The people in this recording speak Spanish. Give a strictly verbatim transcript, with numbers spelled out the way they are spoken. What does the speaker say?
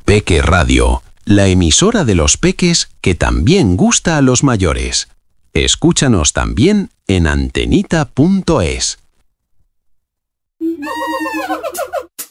Peque Radio, la emisora de los peques que también gusta a los mayores. Escúchanos también en antenita punto es.